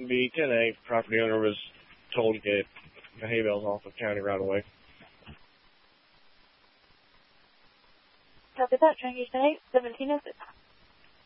The 10A property owner was told to get the hay bales off of county right away. Copy that, Transit 8, 1706.